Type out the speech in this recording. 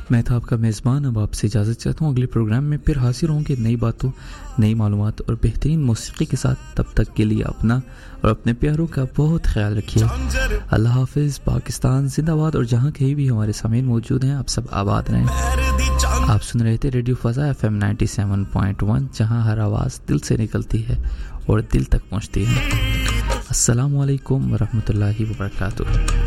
मैं था आपका मेज़बान, अब आपसे इजाज़त चाहता हूँ। अगले प्रोग्राम में फिर हाजिर होंगे नई बातों, नई मालूमात और बेहतरीन मौसीकी के साथ। तब तक के लिए अपना और अपने प्यारों का बहुत ख्याल रखिए। अल्लाह हाफिज़। पाकिस्तान जिंदाबाद। और जहाँ कहीं भी हमारे सामीन मौजूद हैं, आप सब आबाद रहें। आप सुन रहे थे रेडियो फ़ज़ा FM 97.1, जहाँ हर आवाज़ दिल से निकलती है और दिल तक पहुँचती है। अस्सलामु अलैकुम वरहमतुल्लाहि वबरकातुहू।